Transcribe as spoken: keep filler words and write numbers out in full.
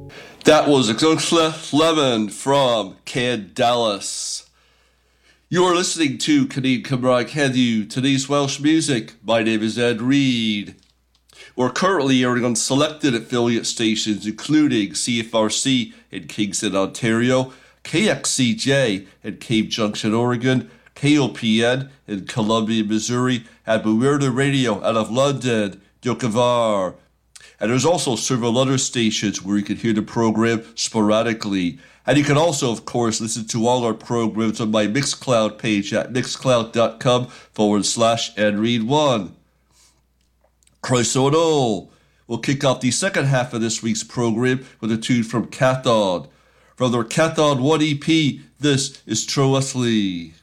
That was Exoncla Lemon from Cad Dallas. You are listening to Canadian Cymraeg Heddiw, today's Welsh music. My name is Ed Reed. We're currently airing on selected affiliate stations, including C F R C in Kingston, Ontario, K X C J in Cave Junction, Oregon, K O P N in Columbia, Missouri, and Buwyrna Radio out of London, Diocavar. And there's also several other stations where you can hear the program sporadically. And you can also, of course, listen to all our programs on my Mixcloud page at mixcloud.com forward slash nread1. Croeso. We'll kick off the second half of this week's program with a tune from Cathod. From their Cathod one E P, this is Troas Lee.